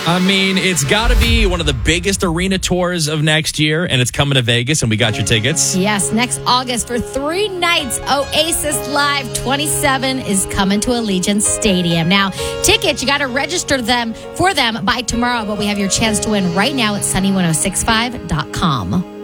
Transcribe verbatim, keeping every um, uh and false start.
I mean, it's got to be one of the biggest arena tours of next year, and it's coming to Vegas, and we got your tickets. Yes, next August for three nights, Oasis Live twenty-seven is coming to Allegiant Stadium. Now, tickets, you got to register them for them by tomorrow, but we have your chance to win right now at sunny ten sixty-five dot com.